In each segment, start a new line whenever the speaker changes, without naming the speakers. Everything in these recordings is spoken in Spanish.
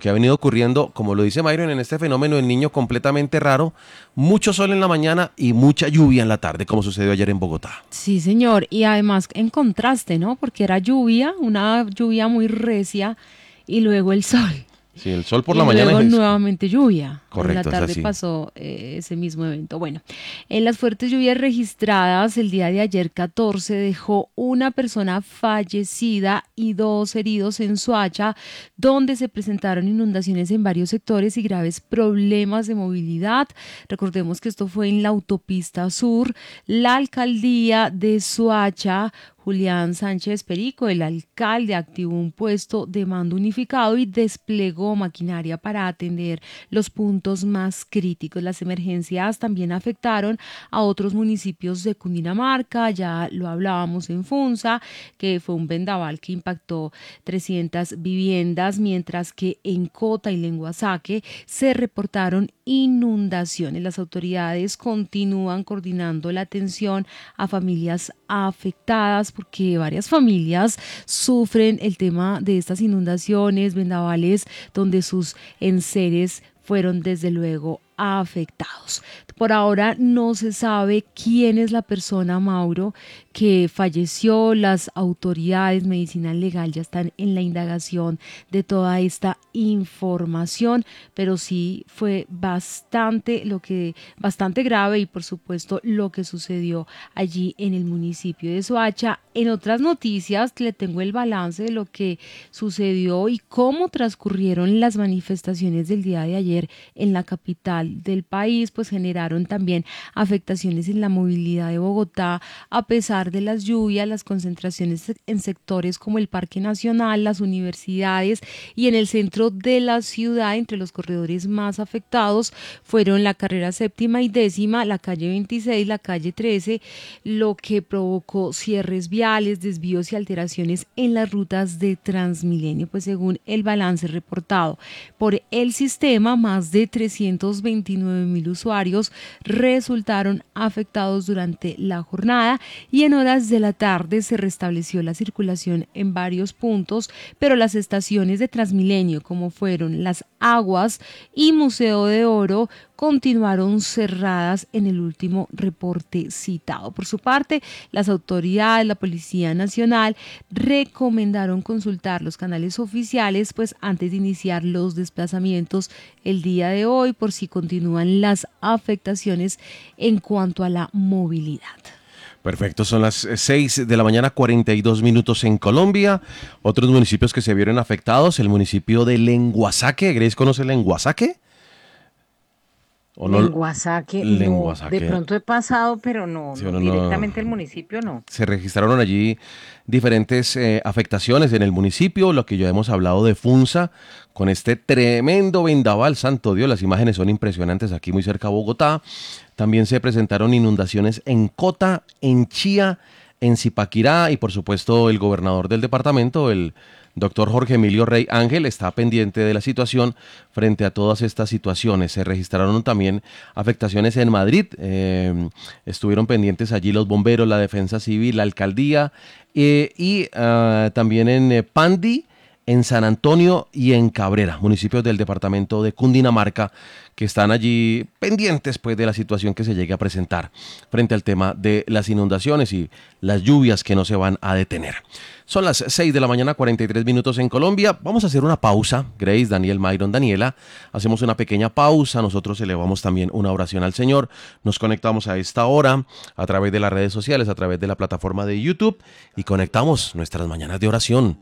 que ha venido ocurriendo, como lo dice Myron, en este fenómeno del niño completamente raro, mucho sol en la mañana y mucha lluvia en la tarde, como sucedió ayer en Bogotá.
Sí, señor, y además en contraste, ¿no? Porque era lluvia, una lluvia muy recia, y luego el sol.
Sí, el sol por
Y
la mañana
luego
es
nuevamente lluvia. En la
correcto, es
tarde
así.
pasó ese mismo evento. Bueno, en las fuertes lluvias registradas el día de ayer 14 dejó una persona fallecida y 2 heridos en Soacha, donde se presentaron inundaciones en varios sectores y graves problemas de movilidad. Recordemos que esto fue en la autopista sur. La alcaldía de Soacha, Julián Sánchez Perico, el alcalde, activó un puesto de mando unificado y desplegó maquinaria para atender los puntos más críticos. Las emergencias también afectaron a otros municipios de Cundinamarca, ya lo hablábamos en Funza, que fue un vendaval que impactó 300 viviendas, mientras que en Cota y Lenguasaque se reportaron inundaciones. Las autoridades continúan coordinando la atención a familias afectadas porque varias familias sufren el tema de estas inundaciones, vendavales, donde sus enseres fueron desde luego afectados. Por ahora no se sabe quién es la persona, Mauro, que falleció. Las autoridades medicina legal ya están en la indagación de toda esta información, pero sí fue bastante grave y por supuesto lo que sucedió allí en el municipio de Soacha. En otras noticias le tengo el balance de lo que sucedió y cómo transcurrieron las manifestaciones del día de ayer en la capital del país, pues generaron también afectaciones en la movilidad de Bogotá a pesar de las lluvias. Las concentraciones en sectores como el Parque Nacional, las universidades y en el centro de la ciudad. Entre los corredores más afectados fueron la carrera séptima y décima, la calle 26, la calle 13, lo que provocó cierres viales, desvíos y alteraciones en las rutas de Transmilenio. Pues según el balance reportado por el sistema, más de 329.000 usuarios resultaron afectados durante la jornada y en horas de la tarde se restableció la circulación en varios puntos, pero las estaciones de Transmilenio, como fueron Las Aguas y Museo de Oro, continuaron cerradas en el último reporte citado. Por su parte, las autoridades, la Policía Nacional, recomendaron consultar los canales oficiales pues antes de iniciar los desplazamientos el día de hoy, por si continúan las afectaciones en cuanto a la movilidad.
Perfecto, son las 6 de la mañana, 42 minutos en Colombia. Otros municipios que se vieron afectados, el municipio de Lenguasaque. ¿Grace conoce Lenguasaque? ¿O no?
Lenguasaque, no, de
Lenguasaque.
pronto he pasado, pero no,
Sí,
no,
o no.
directamente el municipio no.
Se registraron allí diferentes afectaciones en el municipio, lo que ya hemos hablado de Funza, con este tremendo vendaval, santo Dios, las imágenes son impresionantes aquí muy cerca de Bogotá. También se presentaron inundaciones en Cota, en Chía, en Zipaquirá y por supuesto el gobernador del departamento, el doctor Jorge Emilio Rey Ángel, está pendiente de la situación frente a todas estas situaciones. Se registraron también afectaciones en Madrid, estuvieron pendientes allí los bomberos, la defensa civil, la alcaldía y también en Pandi, en San Antonio y en Cabrera, municipios del departamento de Cundinamarca, que están allí pendientes pues, de la situación que se llegue a presentar frente al tema de las inundaciones y las lluvias que no se van a detener. Son las 6 de la mañana, 43 minutos en Colombia. Vamos a hacer una pausa. Grace, Daniel, Myron, Daniela. Hacemos una pequeña pausa. Nosotros elevamos también una oración al Señor. Nos conectamos a esta hora a través de las redes sociales, a través de la plataforma de YouTube y conectamos nuestras mañanas de oración.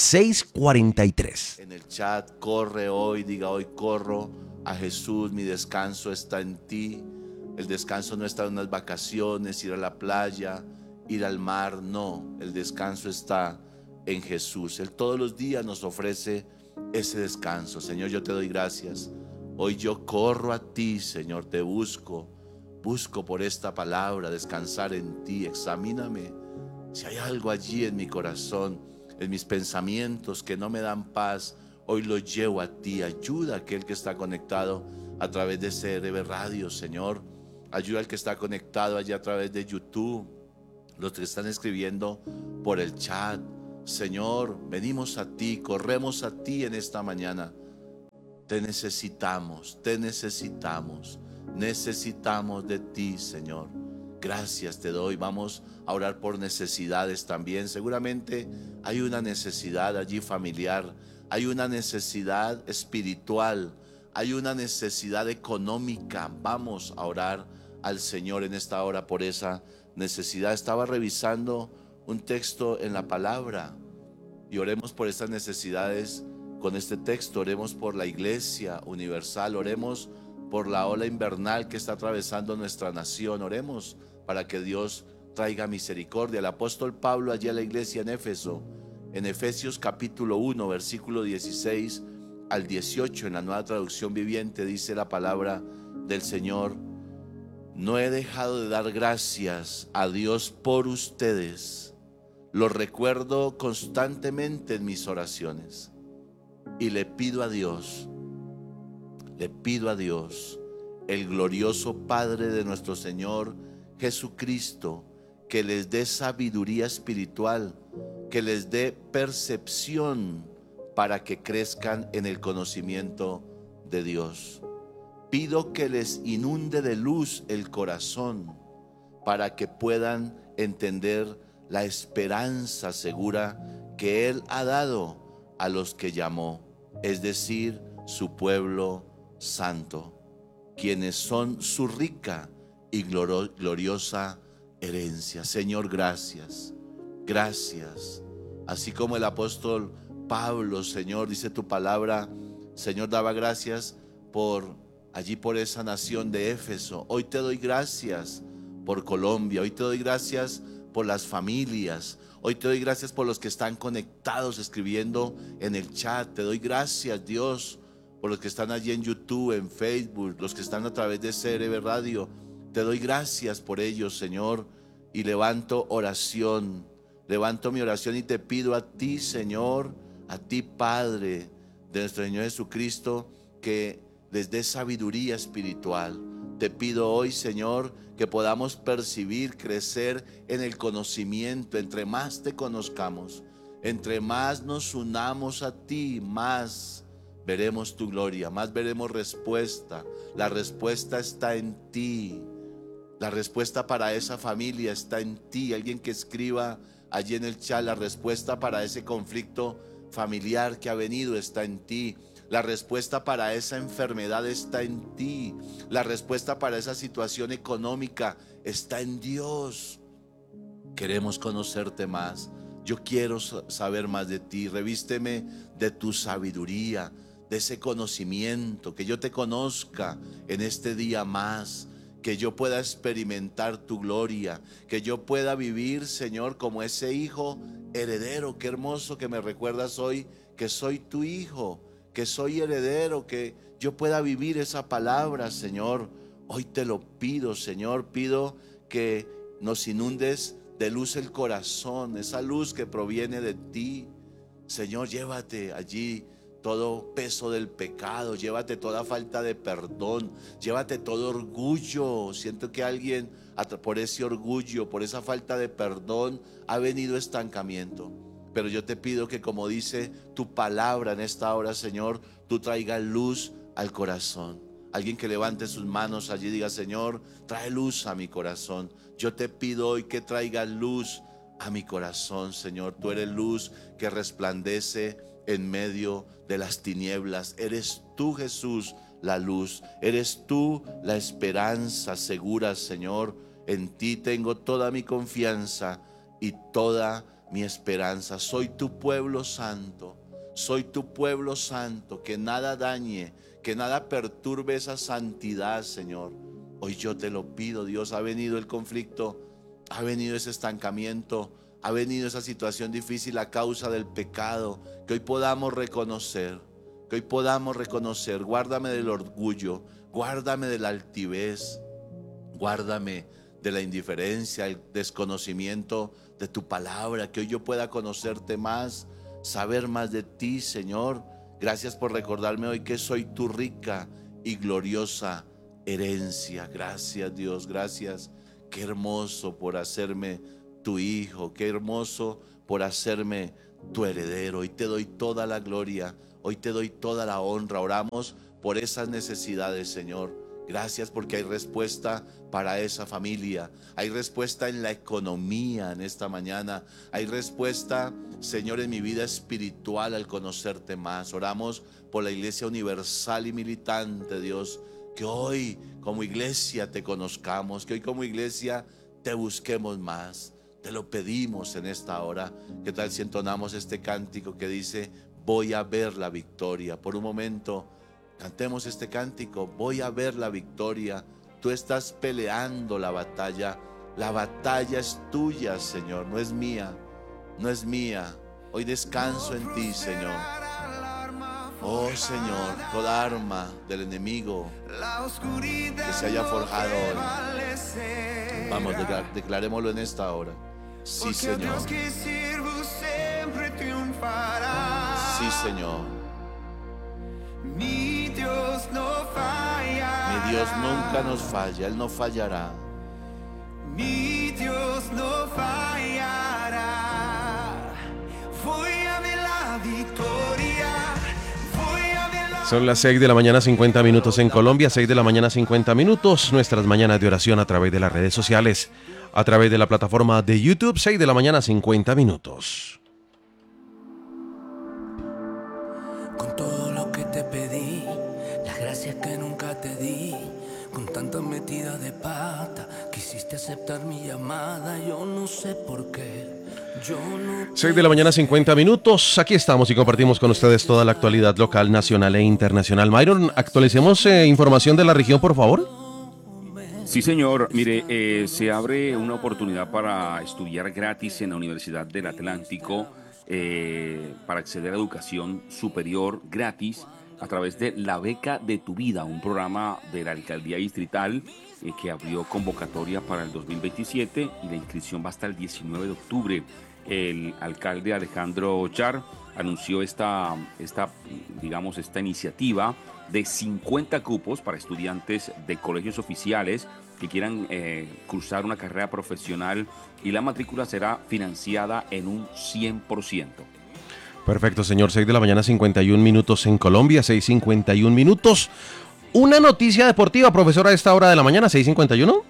6:43.
En el chat, corre hoy, diga hoy corro a Jesús, mi descanso está en ti. El descanso no está en unas vacaciones, ir a la playa, ir al mar, no. El descanso está en Jesús. Él todos los días nos ofrece ese descanso. Señor, yo te doy gracias. Hoy yo corro a ti, Señor, te busco por esta palabra, descansar en ti. Examíname si hay algo allí en mi corazón, en mis pensamientos que no me dan paz. Hoy lo llevo a ti. Ayuda a aquel que está conectado a través de CRB Radio, Señor. Ayuda al que está conectado allí a través de YouTube, los que están escribiendo por el chat. Señor, venimos a ti, corremos a ti en esta mañana. Te necesitamos, necesitamos de ti, Señor. Gracias te doy. Vamos a orar por necesidades también. Seguramente hay una necesidad allí familiar, hay una necesidad espiritual, hay una necesidad económica. Vamos a orar al Señor en esta hora por esa necesidad. Estaba revisando un texto en la palabra y oremos por estas necesidades con este texto. Oremos por la Iglesia Universal, oremos por la ola invernal que está atravesando nuestra nación. Oremos para que Dios traiga misericordia. El apóstol Pablo allí a la iglesia en Éfeso, en Efesios capítulo 1, versículo 16 al 18, en la Nueva Traducción Viviente, dice la palabra del Señor: no he dejado de dar gracias a Dios por ustedes. Lo recuerdo constantemente en mis oraciones. Y le pido a Dios, el glorioso Padre de nuestro Señor Jesucristo, que les dé sabiduría espiritual, que les dé percepción para que crezcan en el conocimiento de Dios. Pido que les inunde de luz el corazón para que puedan entender la esperanza segura que Él ha dado a los que llamó, es decir, su pueblo santo, quienes son su rica y gloriosa herencia. Señor, gracias, gracias. Así como el apóstol Pablo, Señor, dice tu palabra, Señor, daba gracias por esa nación de Éfeso. Hoy te doy gracias por Colombia, hoy te doy gracias por las familias, hoy te doy gracias por los que están conectados escribiendo en el chat. Te doy gracias, Dios, por los que están allí en YouTube, en Facebook, los que están a través de CRB Radio. Te doy gracias por ellos, Señor, y levanto mi oración y te pido a ti, Señor, a ti, Padre de nuestro Señor Jesucristo, que les dé sabiduría espiritual. Te pido hoy, Señor, que podamos percibir, crecer en el conocimiento. Entre más te conozcamos, entre más nos unamos a ti, más veremos tu gloria, más veremos respuesta. La respuesta está en ti. La respuesta para esa familia está en ti. Alguien que escriba allí en el chat: la respuesta para ese conflicto familiar que ha venido está en ti. La respuesta para esa enfermedad está en ti. La respuesta para esa situación económica está en Dios. Queremos conocerte más. Yo quiero saber más de ti. Revísteme de tu sabiduría, de ese conocimiento, que yo te conozca en este día más, que yo pueda experimentar tu gloria, que yo pueda vivir, Señor, como ese hijo heredero. Qué hermoso que me recuerdas hoy que soy tu hijo, que soy heredero, que yo pueda vivir esa palabra, Señor. Hoy te lo pido, Señor, pido que nos inundes de luz el corazón, esa luz que proviene de ti. Señor, llévate allí todo peso del pecado, llévate toda falta de perdón, llévate todo orgullo. Siento que alguien, por ese orgullo, por esa falta de perdón, ha venido estancamiento. Pero yo te pido que, como dice tu palabra en esta hora, Señor, tú traigas luz al corazón. Alguien que levante sus manos allí y diga: Señor, trae luz a mi corazón. Yo te pido hoy que traigas luz a mi corazón, Señor. Tú eres luz que resplandece en medio de las tinieblas. Eres tú, Jesús, la luz. Eres tú la esperanza segura, Señor. En ti tengo toda mi confianza y toda mi esperanza. Soy tu pueblo santo. Soy tu pueblo santo. Que nada dañe, que nada perturbe esa santidad, Señor. Hoy yo te lo pido, Dios. Ha venido el conflicto, ha venido ese estancamiento, ha venido esa situación difícil a causa del pecado. Que hoy podamos reconocer, guárdame del orgullo, guárdame de la altivez, guárdame de la indiferencia, el desconocimiento de tu palabra. Que hoy yo pueda conocerte más, saber más de ti, Señor. Gracias por recordarme hoy que soy tu rica y gloriosa herencia. Gracias, Dios, gracias. Qué hermoso por hacerme tu hijo, qué hermoso por hacerme tu heredero. Hoy te doy toda la gloria, Hoy te doy toda la honra. Oramos por esas necesidades, Señor. Gracias porque hay respuesta para esa familia. Hay respuesta en la economía en esta mañana. Hay respuesta, Señor, en mi vida espiritual al conocerte más. Oramos por la Iglesia Universal y Militante, Dios. Que hoy como iglesia te conozcamos. Que hoy como iglesia te busquemos más. Te lo pedimos en esta hora. ¿Qué tal si entonamos este cántico que dice: voy a ver la victoria? Por un momento cantemos este cántico: voy a ver la victoria. Tú estás peleando la batalla. La batalla es tuya, Señor, no es mía. No es mía. Hoy descanso en ti, Señor. Oh, Señor, toda arma del enemigo que se haya forjado hoy, vamos, declarémoslo en esta hora. Sí, Señor. Sí, Señor.
Mi Dios no falla.
Mi Dios nunca nos falla, Él no fallará.
Mi Dios no fallará. Voy a ver la victoria. Voy a ver la...
Son las 6 de la mañana, 50 minutos en Colombia, 6 de la mañana, 50 minutos. Nuestras mañanas de oración a través de las redes sociales, a través de la plataforma de YouTube, 6 de la mañana, 50 minutos.
Con todo lo que te pedí, las gracias que nunca te di, con tanta metida de pata, quisiste aceptar mi llamada, yo no sé por qué.
6 de la mañana, 50 minutos. Aquí estamos y compartimos con ustedes toda la actualidad local, nacional e internacional. Myron, actualicemos información de la región, por favor.
Sí, señor. Mire, se abre una oportunidad para estudiar gratis en la Universidad del Atlántico, para acceder a educación superior gratis a través de la Beca de tu Vida, un programa de la Alcaldía Distrital que abrió convocatoria para el 2027 y la inscripción va hasta el 19 de octubre. El alcalde Alejandro Char anunció esta iniciativa de 50 cupos para estudiantes de colegios oficiales que quieran cursar una carrera profesional, y la matrícula será financiada en un 100%.
Perfecto, señor. 6 de la mañana, 51 minutos en Colombia, 6:51 minutos. Una noticia deportiva, profesora, a esta hora de la mañana, 6:51.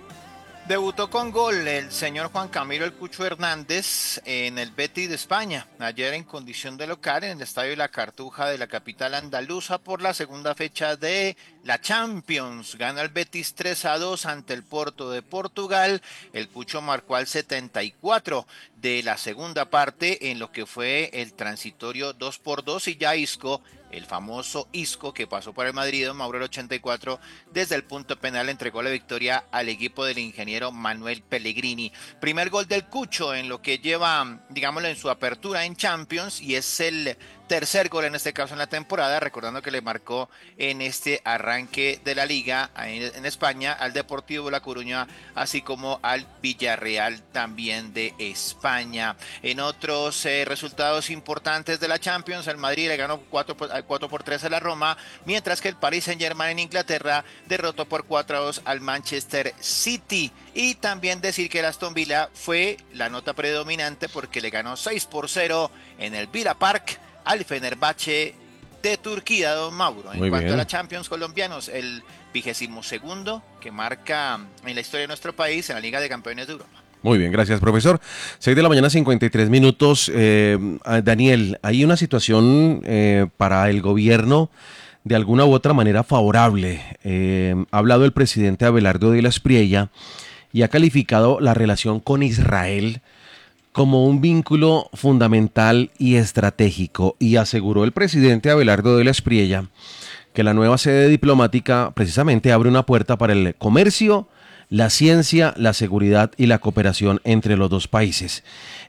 Debutó con gol el señor Juan Camilo El Cucho Hernández en el Betis de España, ayer en condición de local en el Estadio La Cartuja de la capital andaluza por la segunda fecha de la Champions. Gana el Betis 3-2 ante el Porto de Portugal. El Cucho marcó al 74 de la segunda parte en lo que fue el transitorio 2-2, y ya Isco, el famoso Isco que pasó por el Madrid, Mauro, el 84, desde el punto penal entregó la victoria al equipo del ingeniero Manuel Pellegrini. Primer gol del Cucho en lo que lleva, digámoslo, en su apertura en Champions, y es el tercer gol en este caso en la temporada, recordando que le marcó en este arranque de la liga en España al Deportivo La Coruña, así como al Villarreal también de España. En otros resultados importantes de la Champions, el Madrid le ganó 4-3 a la Roma, mientras que el Paris Saint-Germain en Inglaterra derrotó por 4-2 al Manchester City. Y también decir que el Aston Villa fue la nota predominante porque le ganó 6-0 en el Villa Park al Fenerbahce de Turquía, don Mauro. En cuanto a la Champions colombianos, el 22º que marca en la historia de nuestro país en la Liga de Campeones de Europa.
Muy bien, gracias, profesor. 6 de la mañana, 53 minutos. Daniel, hay una situación para el gobierno de alguna u otra manera favorable. Ha hablado el presidente Abelardo de la Espriella y ha calificado la relación con Israel como un vínculo fundamental y estratégico, y aseguró el presidente Abelardo de la Espriella que la nueva sede diplomática precisamente abre una puerta para el comercio, la ciencia, la seguridad y la cooperación entre los dos países.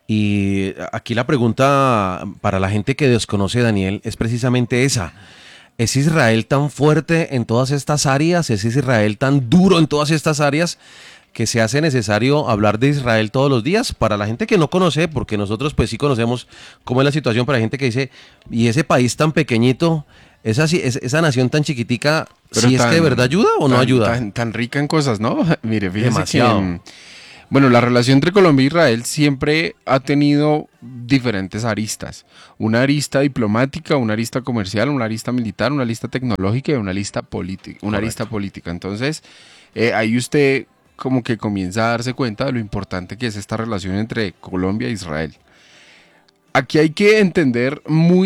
Y aquí la pregunta para la gente que desconoce, Daniel, es precisamente esa. ¿Es Israel tan fuerte en todas estas áreas? ¿Es Israel tan duro en todas estas áreas que se hace necesario hablar de Israel todos los días? Para la gente que no conoce, porque nosotros pues sí conocemos cómo es la situación, para la gente que dice, y ese país tan pequeñito, esa nación tan chiquitica, ¿sí es que de verdad ayuda o no ayuda?
Tan rica en cosas, ¿no? Mire, fíjese
demasiado.
que Bueno, la relación entre Colombia e Israel siempre ha tenido diferentes aristas. Una arista diplomática, una arista comercial, una arista militar, una arista tecnológica y una arista política. Entonces, ahí usted como que comienza a darse cuenta de lo importante que es esta relación entre Colombia e Israel. Aquí hay que entender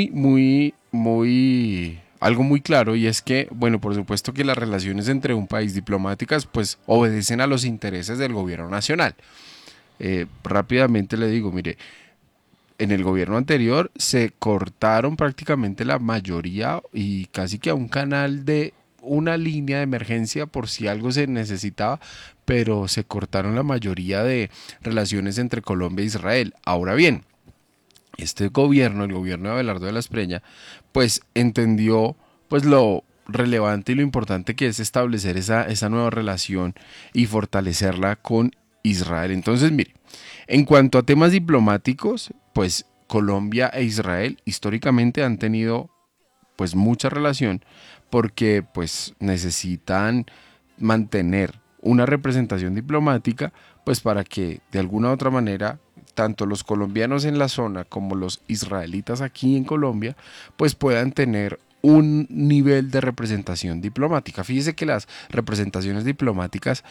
algo muy claro, y es que, bueno, por supuesto que las relaciones entre un país diplomáticas pues obedecen a los intereses del gobierno nacional. Rápidamente le digo, mire, en el gobierno anterior se cortaron prácticamente la mayoría y casi que a un canal de una línea de emergencia por si algo se necesitaba, pero se cortaron la mayoría de relaciones entre Colombia e Israel. Ahora bien, este gobierno, el gobierno de Abelardo de la Espriella, pues entendió pues lo relevante y lo importante que es establecer esa nueva relación y fortalecerla con Israel. Entonces, mire, en cuanto a temas diplomáticos, pues Colombia e Israel históricamente han tenido pues mucha relación porque pues necesitan mantener una representación diplomática pues para que de alguna u otra manera tanto los colombianos en la zona como los israelitas aquí en Colombia pues puedan tener un nivel de representación diplomática. Fíjese que las representaciones diplomáticas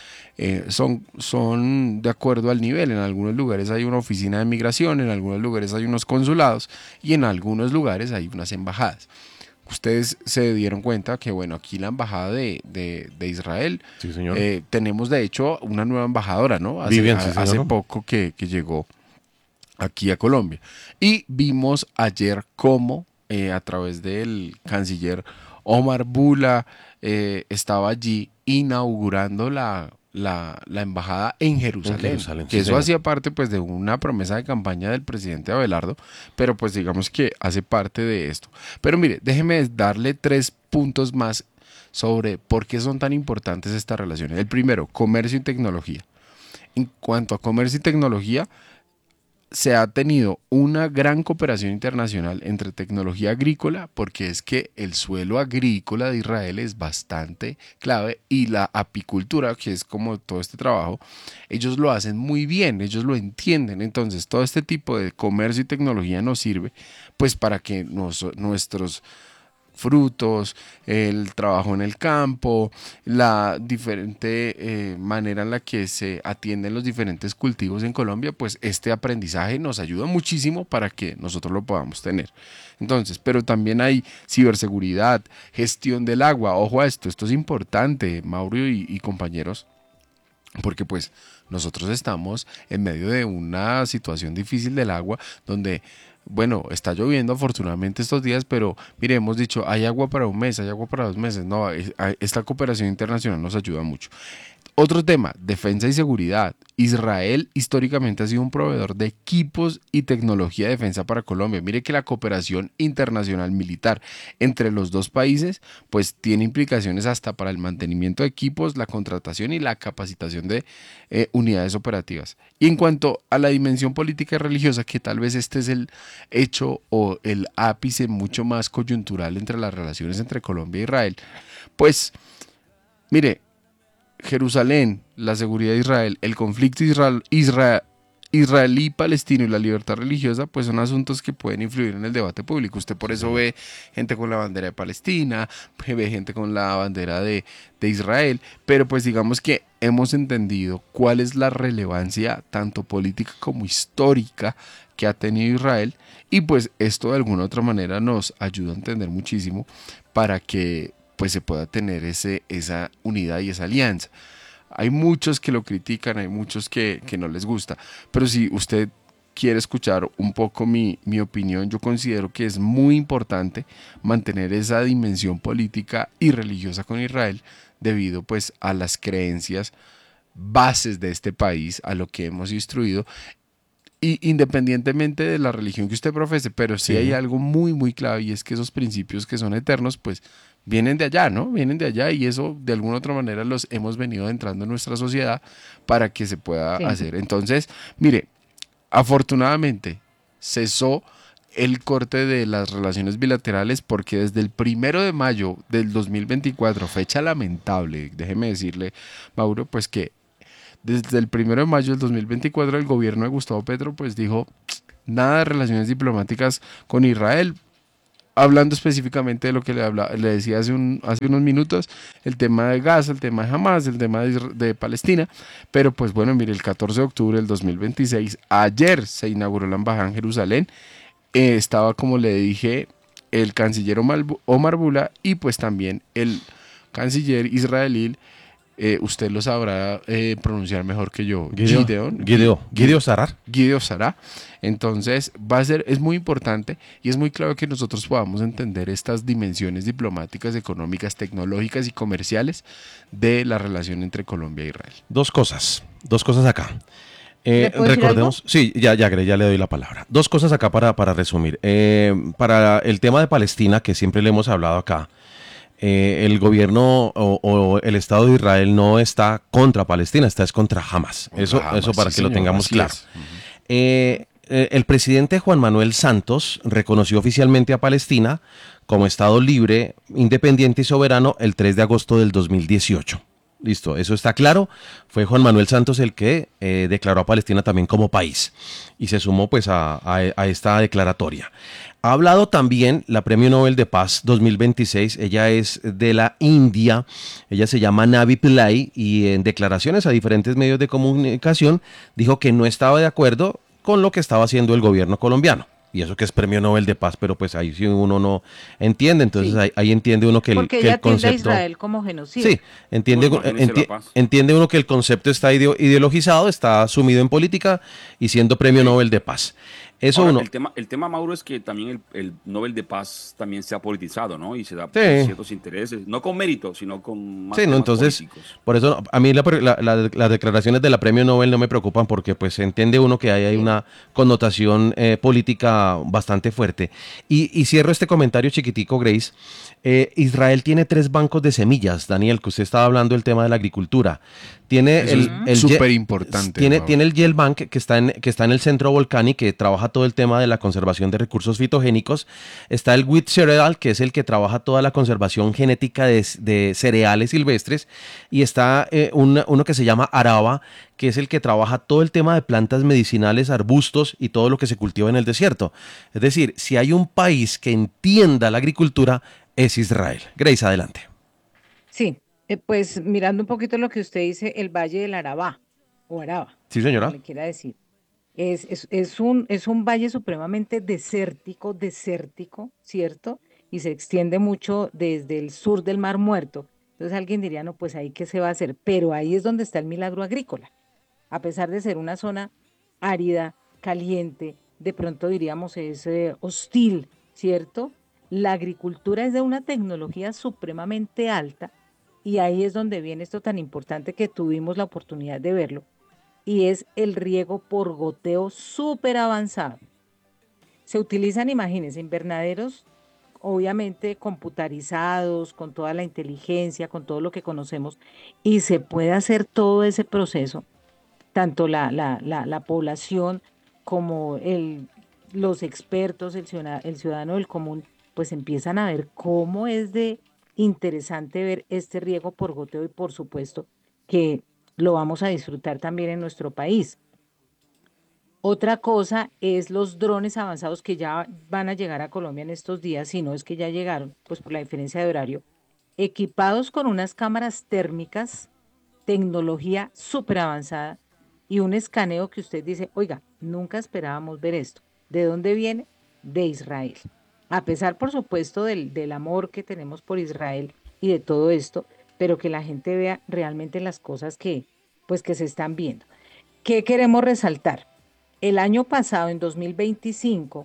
son de acuerdo al nivel. En algunos lugares hay una oficina de migración, en algunos lugares hay unos consulados y en algunos lugares hay unas embajadas. Ustedes se dieron cuenta que, bueno, aquí la embajada de Israel,
Sí, señor.
tenemos de hecho una nueva embajadora, ¿no?
Vivian, sí,
Hace
señor.
poco que llegó aquí a Colombia. Y vimos ayer cómo a través del canciller Omar Bula estaba allí inaugurando la embajada en Jerusalén,
Jerusalén,
que
sí,
eso
señor.
hacía parte pues de una promesa de campaña del presidente Abelardo, pero pues digamos que hace parte de esto. Pero mire, déjeme darle 3 puntos más sobre por qué son tan importantes estas relaciones. El primero, comercio y tecnología. En cuanto a comercio y tecnología, se ha tenido una gran cooperación internacional entre tecnología agrícola, porque es que el suelo agrícola de Israel es bastante clave, y la apicultura, que es como todo este trabajo, ellos lo hacen muy bien, ellos lo entienden. Entonces todo este tipo de comercio y tecnología nos sirve pues para que nuestros frutos, el trabajo en el campo, la diferente manera en la que se atienden los diferentes cultivos en Colombia, pues este aprendizaje nos ayuda muchísimo para que nosotros lo podamos tener. Entonces, pero también hay ciberseguridad, gestión del agua. Ojo a esto es importante, Mauro y compañeros, porque pues nosotros estamos en medio de una situación difícil del agua donde, bueno, está lloviendo afortunadamente estos días, pero mire, hemos dicho, hay agua para un mes, hay agua para 2 meses. No, esta cooperación internacional nos ayuda mucho. Otro tema, defensa y seguridad. Israel históricamente ha sido un proveedor de equipos y tecnología de defensa para Colombia. Mire que la cooperación internacional militar entre los dos países pues tiene implicaciones hasta para el mantenimiento de equipos, la contratación y la capacitación de unidades operativas. Y en cuanto a la dimensión política y religiosa, que tal vez este es el hecho o el ápice mucho más coyuntural entre las relaciones entre Colombia e Israel, pues mire, Jerusalén, la seguridad de Israel, el conflicto israelí-palestino y la libertad religiosa, pues son asuntos que pueden influir en el debate público. Usted por eso ve gente con la bandera de Palestina, ve gente con la bandera de Israel, pero pues digamos que hemos entendido cuál es la relevancia tanto política como histórica que ha tenido Israel, y pues esto de alguna u otra manera nos ayuda a entender muchísimo para que pues se pueda tener esa unidad y esa alianza. Hay muchos que lo critican, hay muchos que no les gusta, pero si usted quiere escuchar un poco mi opinión, yo considero que es muy importante mantener esa dimensión política y religiosa con Israel debido pues a las creencias bases de este país, a lo que hemos instruido, y independientemente de la religión que usted profese, pero sí hay algo muy, muy clave, y es que esos principios que son eternos, pues vienen de allá, ¿no? Vienen de allá, y eso de alguna u otra manera los hemos venido entrando en nuestra sociedad para que se pueda hacer. Entonces, mire, afortunadamente cesó el corte de las relaciones bilaterales porque desde el 1 de mayo del 2024, fecha lamentable, déjeme decirle, Mauro, pues que Desde el 1 de mayo del 2024 el gobierno de Gustavo Petro pues dijo nada de relaciones diplomáticas con Israel. Hablando específicamente de lo que le decía hace unos minutos, el tema de Gaza, el tema de Hamas, el tema de Palestina, pero pues bueno, mire, el 14 de octubre del 2026, ayer se inauguró la embajada en Jerusalén, estaba como le dije el canciller Omar Bula y pues también el canciller israelí, usted lo sabrá pronunciar mejor que yo,
Gideon Sarar.
Guido Sará. Entonces es muy importante y es muy clave que nosotros podamos entender estas dimensiones diplomáticas, económicas, tecnológicas y comerciales de la relación entre Colombia e Israel.
Dos cosas acá.
¿Le puedo decir
Recordemos, sí, ya le doy la palabra. Dos cosas acá para resumir. Para el tema de Palestina, que siempre le hemos hablado acá, el gobierno o el Estado de Israel no está contra Palestina, está es contra Hamas. Eso para que lo tengamos claro. El presidente Juan Manuel Santos reconoció oficialmente a Palestina como Estado libre, independiente y soberano el 3 de agosto del 2018. Listo, eso está claro. Fue Juan Manuel Santos el que declaró a Palestina también como país y se sumó pues a esta declaratoria. Ha hablado también la Premio Nobel de Paz 2026, ella es de la India, ella se llama Navi Pillai y en declaraciones a diferentes medios de comunicación dijo que no estaba de acuerdo con lo que estaba haciendo el gobierno colombiano. Y eso que es Premio Nobel de Paz, pero pues ahí sí uno no entiende, entonces
Sí.
ahí entiende uno que
Porque
que
ella
el
tiende a
concepto...
Israel como genocidio.
Sí, entiende,
Pues imagínese la paz.
entiende uno que el concepto está ideologizado, está sumido en política y siendo Premio Nobel de Paz. Eso
Ahora,
uno...
el tema, Mauro, es que también el Nobel de Paz también se ha politizado, ¿no? Y se da por
Sí.
ciertos intereses, no con mérito, sino con más
Sí, no,
temas
entonces,
políticos.
por eso a mí las declaraciones de la Premio Nobel no me preocupan porque pues entiende uno que hay una connotación política bastante fuerte. Y cierro este comentario chiquitico, Grace. Israel tiene 3 bancos de semillas, Daniel, que usted estaba hablando del tema de la agricultura. Tiene
Eso es súper importante.
tiene el Yel Bank que está en el centro Volcán y que trabaja todo el tema de la conservación de recursos fitogénicos. Está el Wheat Cereal, que es el que trabaja toda la conservación genética de cereales silvestres. Y está uno que se llama Araba, que es el que trabaja todo el tema de plantas medicinales, arbustos y todo lo que se cultiva en el desierto. Es decir, si hay un país que entienda la agricultura, es Israel. Grace, adelante.
Sí, pues mirando un poquito lo que usted dice, el Valle del Arabá, o Araba,
Sí,
como
señora.
le quiera decir. Es un valle supremamente desértico, ¿cierto? Y se extiende mucho desde el sur del Mar Muerto. Entonces alguien diría, no, pues ahí qué se va a hacer. Pero ahí es donde está el milagro agrícola. A pesar de ser una zona árida, caliente, de pronto diríamos es hostil, ¿cierto? La agricultura es de una tecnología supremamente alta y ahí es donde viene esto tan importante que tuvimos la oportunidad de verlo y es el riego por goteo súper avanzado. Se utilizan, imagínense, invernaderos obviamente computarizados, con toda la inteligencia, con todo lo que conocemos, y se puede hacer todo ese proceso, tanto la población como los expertos, el ciudadano del común, pues empiezan a ver cómo es de interesante ver este riego por goteo y por supuesto que lo vamos a disfrutar también en nuestro país. Otra cosa es los drones avanzados que ya van a llegar a Colombia en estos días, si no es que ya llegaron, pues por la diferencia de horario, equipados con unas cámaras térmicas, tecnología súper avanzada y un escaneo que usted dice, oiga, nunca esperábamos ver esto. ¿De dónde viene? De Israel. A pesar, por supuesto, del amor que tenemos por Israel y de todo esto, pero que la gente vea realmente las cosas pues, que se están viendo. ¿Qué queremos resaltar? El año pasado, en 2025,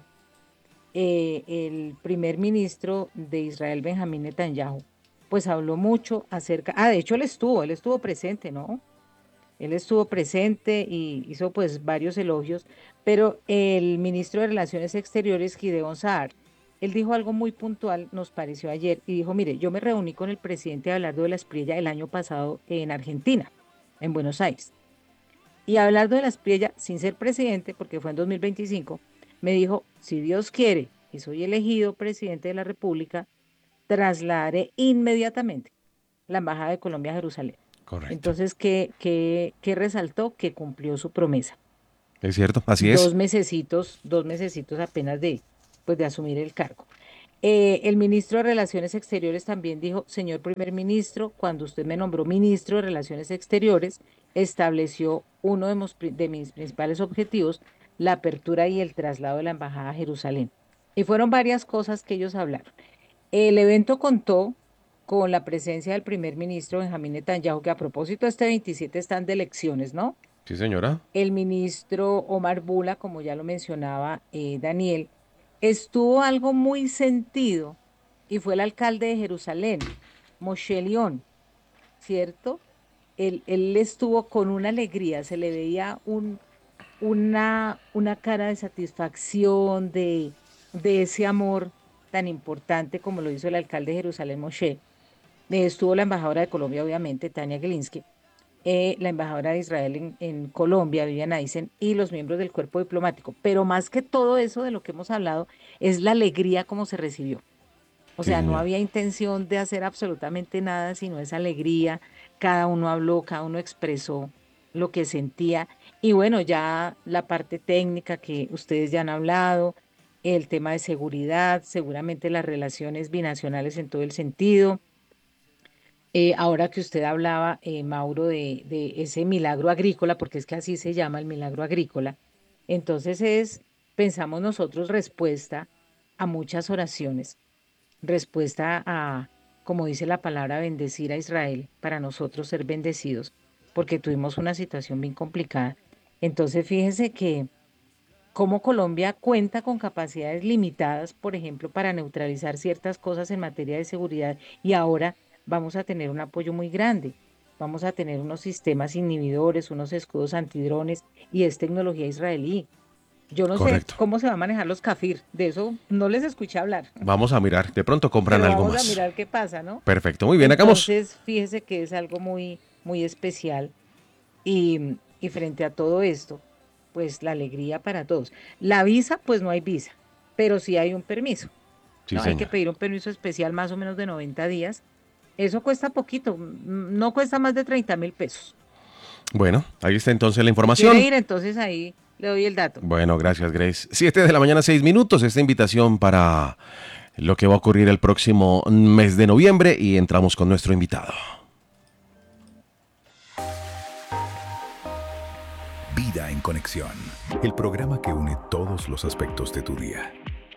el primer ministro de Israel, Benjamín Netanyahu, pues habló mucho acerca, de hecho él estuvo presente, ¿no? Él estuvo presente y hizo pues varios elogios, pero el ministro de Relaciones Exteriores, Gideon Saar, él dijo algo muy puntual, nos pareció ayer, y dijo, mire, yo me reuní con el presidente Abelardo de la Espriella el año pasado en Argentina, en Buenos Aires. Y Abelardo de la Espriella, sin ser presidente, porque fue en 2025, me dijo, si Dios quiere y soy elegido presidente de la República, trasladaré inmediatamente la Embajada de Colombia a Jerusalén.
Correcto.
Entonces, ¿qué resaltó? Que cumplió su promesa.
Es cierto, así es.
2 mesecitos apenas pues, de asumir el cargo. El ministro de Relaciones Exteriores también dijo, señor primer ministro, cuando usted me nombró ministro de Relaciones Exteriores, estableció uno de mis principales objetivos, la apertura y el traslado de la embajada a Jerusalén. Y fueron varias cosas que ellos hablaron. El evento contó con la presencia del primer ministro Benjamín Netanyahu, que a propósito este 27 están de elecciones, ¿no?
Sí, señora.
El ministro Omar Bula, como ya lo mencionaba Daniel, estuvo algo muy sentido y fue el alcalde de Jerusalén, Moshe León, ¿cierto? Él estuvo con una alegría, se le veía una cara de satisfacción, de ese amor tan importante como lo hizo el alcalde de Jerusalén, Moshe. Estuvo la embajadora de Colombia, obviamente, Tania Gelinsky, la embajadora de Israel en Colombia, Vivian Eisen, y los miembros del cuerpo diplomático. Pero más que todo eso de lo que hemos hablado, es la alegría como se recibió. O
Sí,
sea, no
señora.
había intención de hacer absolutamente nada, sino esa alegría. Cada uno habló, cada uno expresó lo que sentía. Y bueno, ya la parte técnica que ustedes ya han hablado, el tema de seguridad, seguramente las relaciones binacionales en todo el sentido. Ahora que usted hablaba, Mauro, de ese milagro agrícola, porque es que así se llama el milagro agrícola, entonces pensamos nosotros, respuesta a muchas oraciones, respuesta a, como dice la palabra, bendecir a Israel, para nosotros ser bendecidos, porque tuvimos una situación bien complicada. Entonces, fíjese que como Colombia cuenta con capacidades limitadas, por ejemplo, para neutralizar ciertas cosas en materia de seguridad, y ahora vamos a tener un apoyo muy grande. Vamos a tener unos sistemas inhibidores, unos escudos antidrones, y es tecnología israelí. Yo no sé
Correcto.
cómo se va a manejar los Kafir, de eso no les escuché hablar,
Vamos a mirar. De pronto compran
pero
algo
vamos a
más.
mirar qué pasa, ¿no?
Perfecto. Muy bien, hagamos.
Entonces, fíjese que es algo muy, muy especial. Y frente a todo esto, pues la alegría para todos. La visa, pues no hay visa, pero sí hay un permiso,
Sí,
¿no? Hay que
señor.
pedir un permiso especial más o menos de 90 días. Eso cuesta poquito, no cuesta más de 30.000 pesos.
Bueno, ahí está entonces la
Si quiere
información.
ir, entonces ahí le doy el dato.
Bueno, gracias, Grace. 7 de la mañana, 6 minutos. Esta invitación para lo que va a ocurrir el próximo mes de noviembre y entramos con nuestro invitado.
Vida en Conexión, el programa que une todos los aspectos de tu día.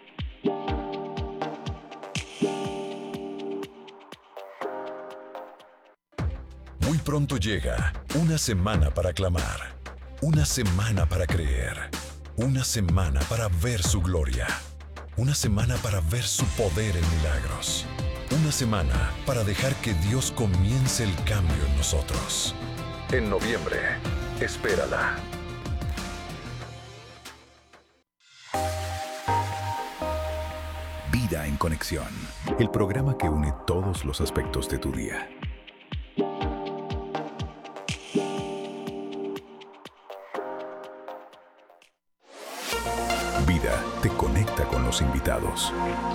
Muy pronto llega una semana para clamar, una semana para creer, una semana para ver su gloria, una semana para ver su poder en milagros, una semana para dejar que Dios comience el cambio en nosotros. En noviembre, espérala. Vida en Conexión, el programa que une todos los aspectos de tu día. Vida te conecta con los invitados.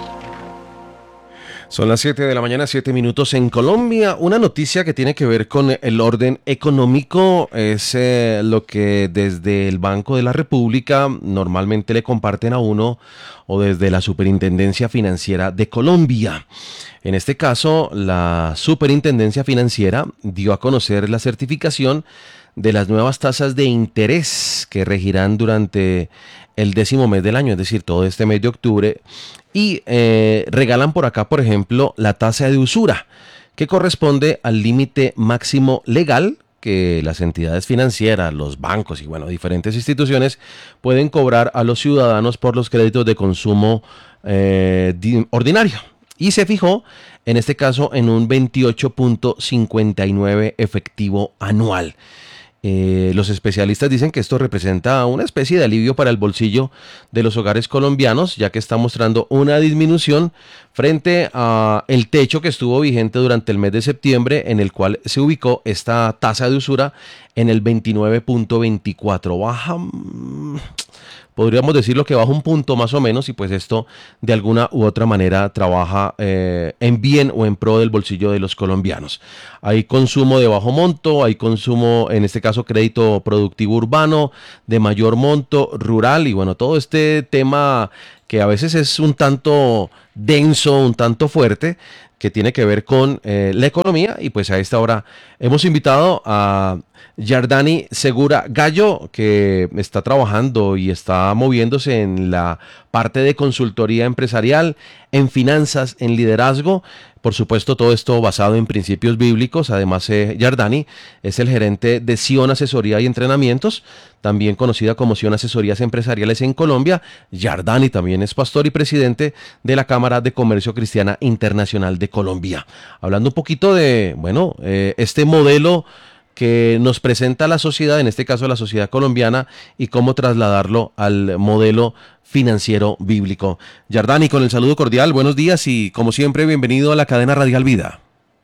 Son las 7 de la mañana, 7 minutos en Colombia. Una noticia que tiene que ver con el orden económico es lo que desde el Banco de la República normalmente le comparten a uno o desde la Superintendencia Financiera de Colombia. En este caso, la Superintendencia Financiera dio a conocer la certificación de las nuevas tasas de interés que regirán durante el 10º mes del año, es decir, todo este mes de octubre, y regalan por acá, por ejemplo, la tasa de usura, que corresponde al límite máximo legal que las entidades financieras, los bancos y bueno, diferentes instituciones pueden cobrar a los ciudadanos por los créditos de consumo ordinario. Y se fijó, en este caso, en un 28.59 efectivo anual. Los especialistas dicen que esto representa una especie de alivio para el bolsillo de los hogares colombianos, ya que está mostrando una disminución frente a el techo que estuvo vigente durante el mes de septiembre, en el cual se ubicó esta tasa de usura en el 29.24. Baja podríamos decirlo que baja un punto más o menos y pues esto de alguna u otra manera trabaja en bien o en pro del bolsillo de los colombianos. Hay consumo de bajo monto, hay consumo, en este caso crédito productivo urbano, de mayor monto, rural y bueno, todo este tema que a veces es un tanto denso, un tanto fuerte, que tiene que ver con la economía y pues a esta hora hemos invitado a Yardani Segura Gallo, que está trabajando y está moviéndose en la parte de consultoría empresarial, en finanzas, en liderazgo. Por supuesto, todo esto basado en principios bíblicos. Además, Yardani es el gerente de Sion Asesoría y Entrenamientos, también conocida como Sion Asesorías Empresariales en Colombia. Yardani también es pastor y presidente de la Cámara de Comercio Cristiana Internacional de Colombia. Hablando un poquito de, bueno, este modelo que nos presenta la sociedad, en este caso la sociedad colombiana, y cómo trasladarlo al modelo financiero bíblico. Yardani, con el saludo cordial, buenos días y como siempre, bienvenido a la cadena Radial Vida.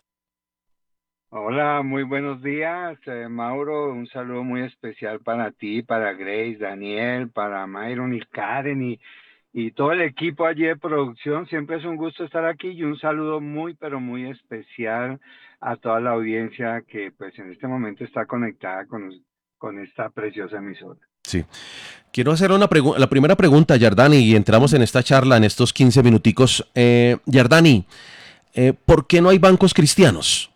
Hola, muy buenos días, Mauro. Un saludo muy especial para ti, para Grace, Daniel, para Myron y Karen y todo el equipo allí de producción. Siempre es un gusto estar aquí y un saludo muy, pero muy especial a toda la audiencia que pues en este momento está conectada con esta preciosa emisora.
Sí. Quiero hacer la primera pregunta, Yardani, y entramos en esta charla en estos 15 minuticos. Yardani, ¿por qué no hay bancos cristianos?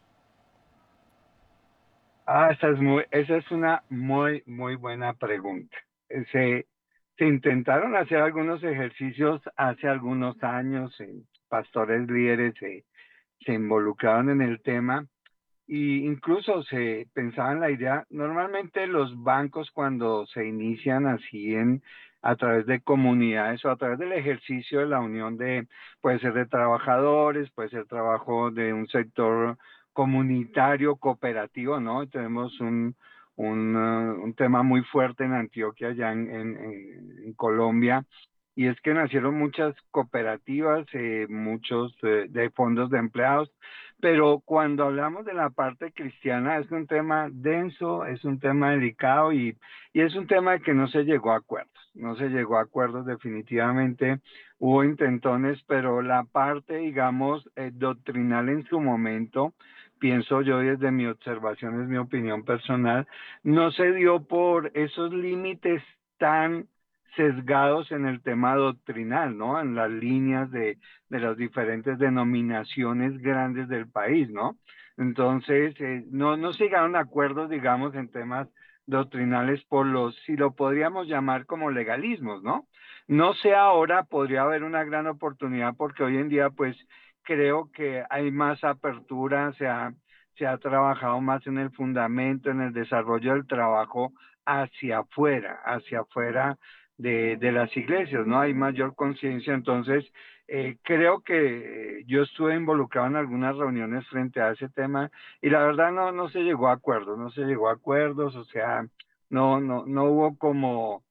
Esa es una muy, muy buena pregunta. Se intentaron hacer algunos ejercicios hace algunos años, pastores líderes se involucraron en el tema y incluso se pensaba en la idea, normalmente los bancos cuando se inician así a través de comunidades o a través del ejercicio de la unión puede ser de trabajadores, puede ser trabajo de un sector comunitario, cooperativo, ¿no? Tenemos un tema muy fuerte en Antioquia, allá en Colombia, y es que nacieron muchas cooperativas, muchos de fondos de empleados, pero cuando hablamos de la parte cristiana es un tema denso, es un tema delicado y es un tema que no se llegó a acuerdos, no se llegó a acuerdos definitivamente, hubo intentones, pero la parte, digamos, doctrinal en su momento, pienso yo desde mi observación, es mi opinión personal, no se dio por esos límites tan sesgados en el tema doctrinal, ¿no? En las líneas de las diferentes denominaciones grandes del país, ¿no? Entonces, no se llegaron a acuerdos, digamos, en temas doctrinales si lo podríamos llamar como legalismos, ¿no? No sé ahora, podría haber una gran oportunidad porque hoy en día, pues, creo que hay más apertura, se ha trabajado más en el fundamento, en el desarrollo del trabajo hacia afuera de las iglesias, ¿no? Hay mayor conciencia, entonces creo que yo estuve involucrado en algunas reuniones frente a ese tema y la verdad no se llegó a acuerdos, no se llegó a acuerdos, o sea, no hubo como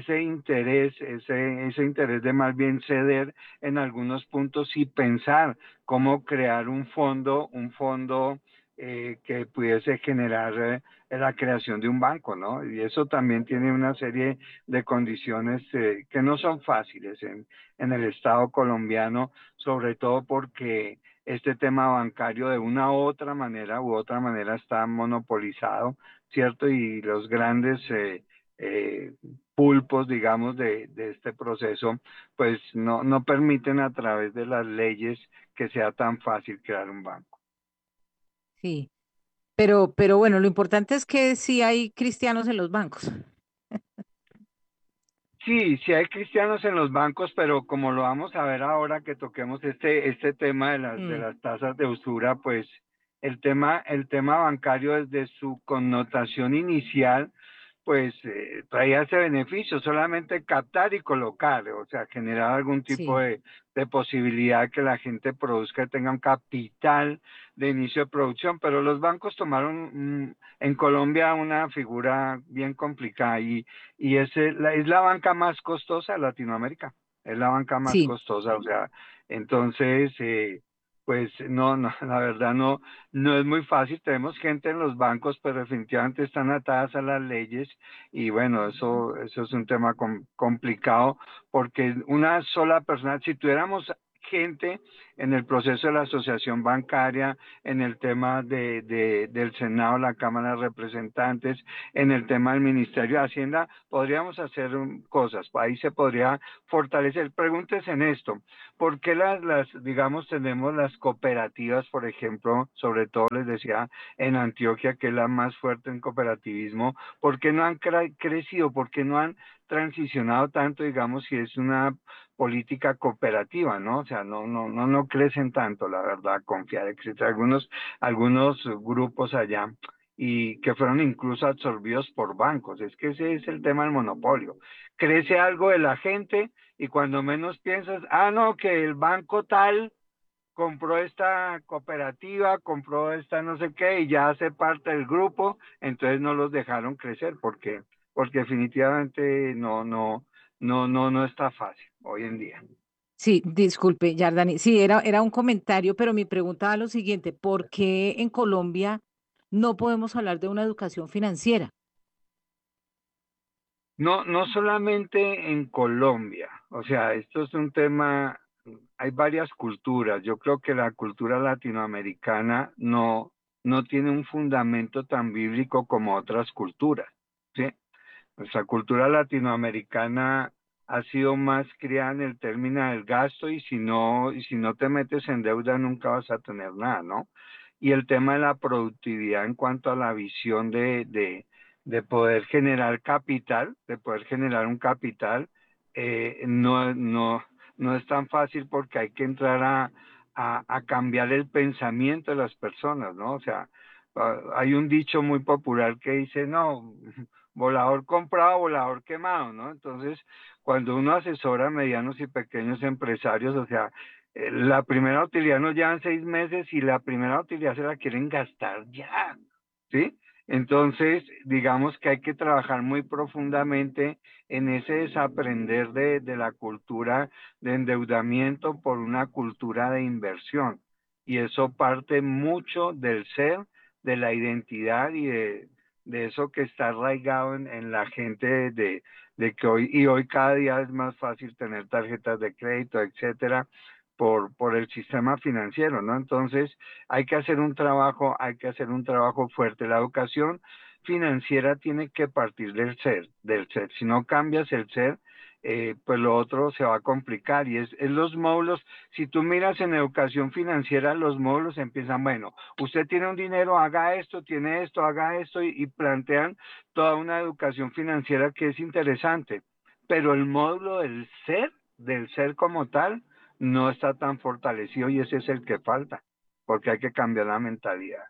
ese interés de más bien ceder en algunos puntos y pensar cómo crear un fondo que pudiese generar la creación de un banco, ¿no? Y eso también tiene una serie de condiciones que no son fáciles en el Estado colombiano, sobre todo porque este tema bancario de una u otra manera está monopolizado, ¿cierto? Y los grandes eh, pulpos, digamos, de este proceso, pues no permiten a través de las leyes que sea tan fácil crear un banco.
Sí, pero bueno, lo importante es que sí hay cristianos en los bancos.
Sí hay cristianos en los bancos, pero como lo vamos a ver ahora que toquemos este tema de
Mm,
las tasas de usura, pues el tema bancario desde su connotación inicial, pues traía ese beneficio, solamente captar y colocar, o sea, generar algún tipo
sí,
de posibilidad que la gente produzca, tenga un capital de inicio de producción, pero los bancos tomaron en Colombia una figura bien complicada y es la banca más costosa de Latinoamérica, es la banca más
sí,
costosa, o sea, entonces, pues no, no, la verdad no, no es muy fácil. Tenemos gente en los bancos, pero definitivamente están atadas a las leyes y bueno, eso es un tema complicado porque una sola persona, si tuviéramos gente en el proceso de la asociación bancaria, en el tema del Senado, la Cámara de Representantes, en el tema del Ministerio de Hacienda, podríamos hacer cosas, ahí se podría fortalecer. Pregúntese en esto, ¿por qué digamos, tenemos las cooperativas, por ejemplo, sobre todo les decía en Antioquia, que es la más fuerte en cooperativismo? ¿Por qué no han crecido? ¿Por qué no han transicionado tanto, digamos, si es una política cooperativa, ¿no? O sea, no crecen tanto, la verdad, confiar, etcétera. Algunos grupos allá y que fueron incluso absorbidos por bancos. Es que ese es el tema del monopolio. Crece algo de la gente y cuando menos piensas, no, que el banco tal compró esta cooperativa, compró esta no sé qué y ya hace parte del grupo, entonces no los dejaron crecer porque definitivamente no está fácil hoy en día.
Sí, disculpe, Yardani. Sí, era un comentario, pero mi pregunta va a lo siguiente: ¿por qué en Colombia no podemos hablar de una educación financiera?
No solamente en Colombia, o sea, esto es un tema, hay varias culturas. Yo creo que la cultura latinoamericana no tiene un fundamento tan bíblico como otras culturas, ¿sí? Nuestra cultura latinoamericana ha sido más criada en el término del gasto y si no te metes en deuda nunca vas a tener nada, ¿no? Y el tema de la productividad en cuanto a la visión de poder generar capital, de poder generar un capital, no es tan fácil porque hay que entrar a cambiar el pensamiento de las personas, ¿no? O sea, hay un dicho muy popular que dice, no, volador comprado, volador quemado, ¿no? Entonces, cuando uno asesora a medianos y pequeños empresarios, o sea, la primera utilidad nos llevan 6 meses y la primera utilidad se la quieren gastar ya, ¿sí? Entonces, digamos que hay que trabajar muy profundamente en ese desaprender de la cultura de endeudamiento por una cultura de inversión. Y eso parte mucho del ser, de la identidad de eso que está arraigado en la gente de que hoy cada día es más fácil tener tarjetas de crédito, etcétera, por el sistema financiero, ¿no? Entonces, hay que hacer un trabajo fuerte. La educación financiera tiene que partir del ser. Si no cambias el ser, pues lo otro se va a complicar y es los módulos. Si tú miras en educación financiera, los módulos empiezan, bueno, usted tiene un dinero, haga esto, tiene esto, haga esto y plantean toda una educación financiera que es interesante, pero el módulo del ser como tal, no está tan fortalecido y ese es el que falta, porque hay que cambiar la mentalidad.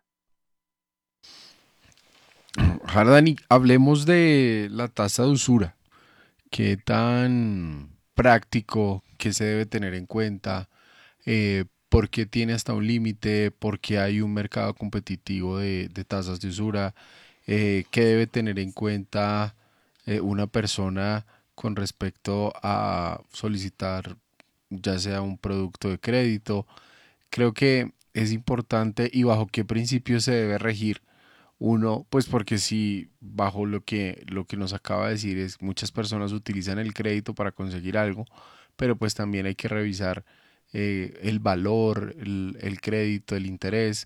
Jardani, hablemos de la tasa de usura. ¿Qué tan práctico, qué se debe tener en cuenta? ¿Por qué tiene hasta un límite? ¿Por qué hay un mercado competitivo de tasas de usura? ¿Qué debe tener en cuenta una persona con respecto a solicitar ya sea un producto de crédito? Creo que es importante y bajo qué principios se debe regir uno, pues porque si bajo lo que nos acaba de decir es muchas personas utilizan el crédito para conseguir algo, pero pues también hay que revisar el valor, el crédito, el interés,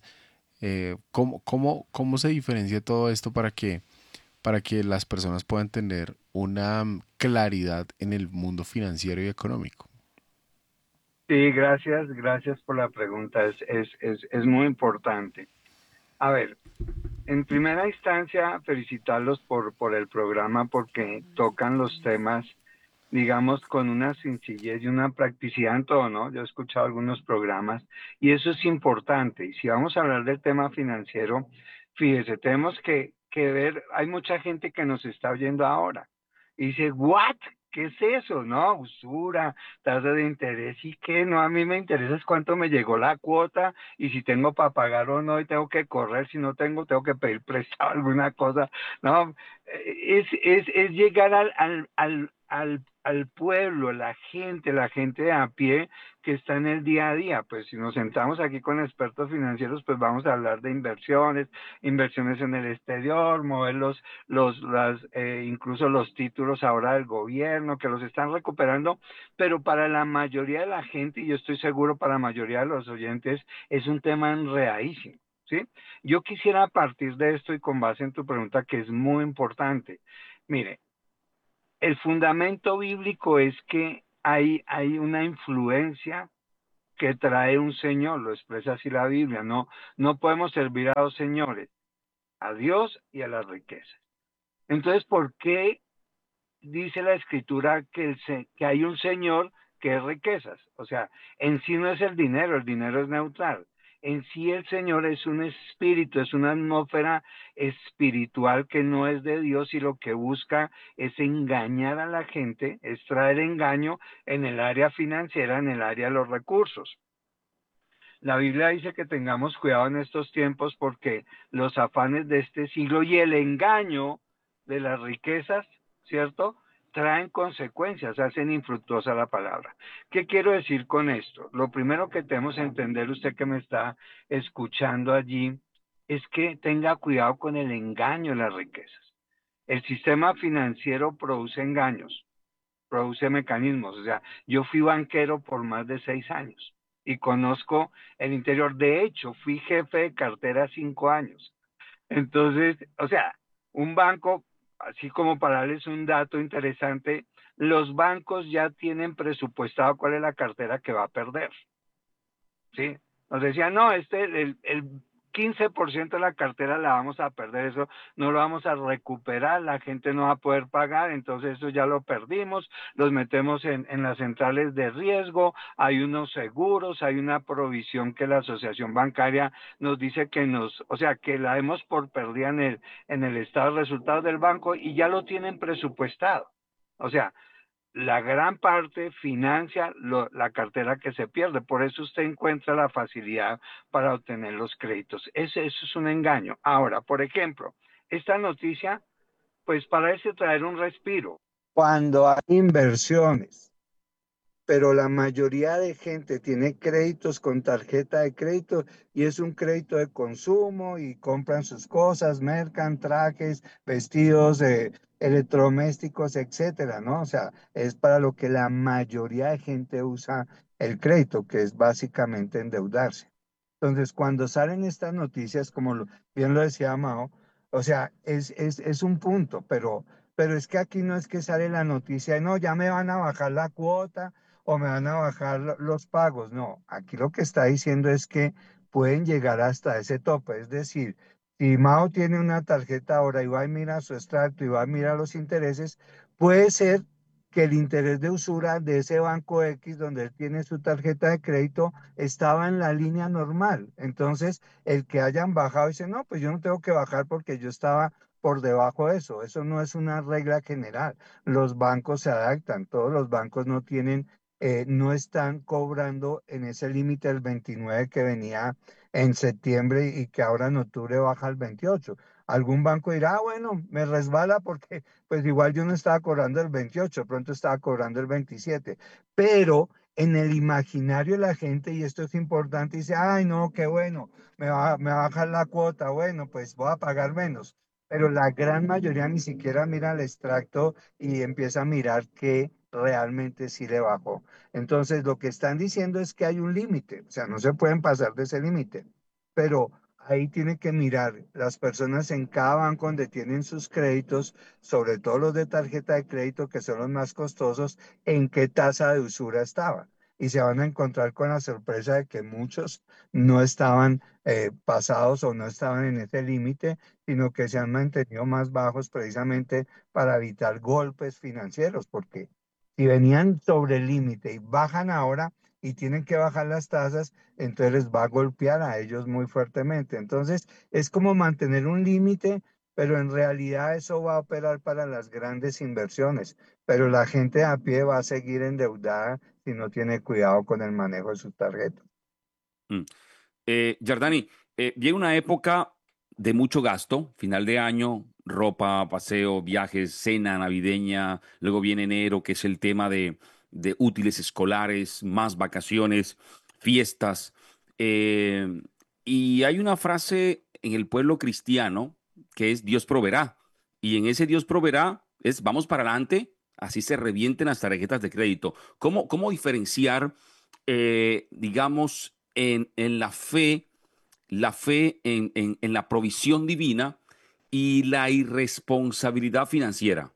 cómo se diferencia todo esto para que las personas puedan tener una claridad en el mundo financiero y económico.
Sí, gracias por la pregunta, es muy importante. A ver, en primera instancia, felicitarlos por el programa porque tocan los temas, digamos, con una sencillez y una practicidad en todo, ¿no? Yo he escuchado algunos programas y eso es importante. Y si vamos a hablar del tema financiero, fíjese, tenemos que ver, hay mucha gente que nos está oyendo ahora y dice, ¿what? ¿Qué es eso? No, usura, tasa de interés y qué, no, a mí me interesa es cuánto me llegó la cuota y si tengo para pagar o no y tengo que correr, si no tengo que pedir prestado alguna cosa. No, es llegar al al pueblo, la gente a pie que está en el día a día. Pues si nos sentamos aquí con expertos financieros, pues vamos a hablar de inversiones, inversiones en el exterior, mover incluso los títulos ahora del gobierno, que los están recuperando, pero para la mayoría de la gente, y yo estoy seguro para la mayoría de los oyentes, es un tema enredadísimo. ¿Sí? Yo quisiera partir de esto y con base en tu pregunta, que es muy importante. Mire, el fundamento bíblico es que hay una influencia que trae un señor, lo expresa así la Biblia, no podemos servir a dos señores, a Dios y a las riquezas. Entonces, ¿por qué dice la escritura que hay un señor que es riquezas? O sea, en sí no es el dinero es neutral. En sí el Señor es un espíritu, es una atmósfera espiritual que no es de Dios y lo que busca es engañar a la gente, es traer engaño en el área financiera, en el área de los recursos. La Biblia dice que tengamos cuidado en estos tiempos porque los afanes de este siglo y el engaño de las riquezas, ¿cierto? Traen consecuencias, hacen infructuosa la palabra. ¿Qué quiero decir con esto? Lo primero que tenemos que entender, usted que me está escuchando allí, es que tenga cuidado con el engaño de las riquezas. El sistema financiero produce engaños, produce mecanismos. O sea, yo fui banquero por más de 6 años y conozco el interior. De hecho, fui jefe de cartera 5 años. Entonces, o sea, un banco, así como para darles un dato interesante, los bancos ya tienen presupuestado cuál es la cartera que va a perder. ¿Sí? Nos decían, no, el 15% de la cartera la vamos a perder, eso no lo vamos a recuperar, la gente no va a poder pagar, entonces eso ya lo perdimos, los metemos en las centrales de riesgo, hay unos seguros, hay una provisión que la asociación bancaria nos dice o sea, que la demos por perdida en el estado de resultados del banco y ya lo tienen presupuestado. O sea, la gran parte financia la cartera que se pierde. Por eso usted encuentra la facilidad para obtener los créditos. Eso es un engaño. Ahora, por ejemplo, esta noticia, pues parece traer un respiro. Cuando hay inversiones, pero la mayoría de gente tiene créditos con tarjeta de crédito y es un crédito de consumo y compran sus cosas, mercan, trajes, vestidos, electrodomésticos, etcétera, ¿no? O sea, es para lo que la mayoría de gente usa el crédito, que es básicamente endeudarse. Entonces, cuando salen estas noticias, como bien lo decía Mao, o sea, es un punto, pero es que aquí no es que sale la noticia, no, ya me van a bajar la cuota o me van a bajar los pagos. No, aquí lo que está diciendo es que pueden llegar hasta ese tope. Es decir, si Mao tiene una tarjeta ahora y va y mira su extracto y va a mirar los intereses, puede ser que el interés de usura de ese banco X donde él tiene su tarjeta de crédito estaba en la línea normal. Entonces, el que hayan bajado dice, no, pues yo no tengo que bajar porque yo estaba por debajo de eso. Eso no es una regla general. Los bancos se adaptan, todos los bancos no están cobrando en ese límite del 29 que venía en septiembre y que ahora en octubre baja al 28. Algún banco dirá, bueno, me resbala porque pues igual yo no estaba cobrando el 28, pronto estaba cobrando el 27, pero en el imaginario de la gente, y esto es importante, dice, ay, no, qué bueno, me va a bajar la cuota, bueno, pues voy a pagar menos. Pero la gran mayoría ni siquiera mira el extracto y empieza a mirar que realmente sí le bajó. Entonces, lo que están diciendo es que hay un límite, o sea, no se pueden pasar de ese límite, pero ahí tienen que mirar las personas en cada banco donde tienen sus créditos, sobre todo los de tarjeta de crédito, que son los más costosos, en qué tasa de usura estaban. Y se van a encontrar con la sorpresa de que muchos no estaban pasados o no estaban en ese límite, sino que se han mantenido más bajos precisamente para evitar golpes financieros, porque si venían sobre el límite y bajan ahora y tienen que bajar las tasas, entonces les va a golpear a ellos muy fuertemente. Entonces, es como mantener un límite, pero en realidad eso va a operar para las grandes inversiones. Pero la gente a pie va a seguir endeudada si no tiene cuidado con el manejo de sus tarjetas.
Mm. Giordani, llega una época de mucho gasto, final de año, ropa, paseo, viajes, cena navideña, luego viene enero, que es el tema de útiles escolares, más vacaciones, fiestas. eh, y hay una frase en el pueblo cristiano que es Dios proveerá. Y en ese Dios proveerá es vamos para adelante, así se revienten las tarjetas de crédito. ¿Cómo diferenciar, digamos, en la fe en la provisión divina y la irresponsabilidad financiera?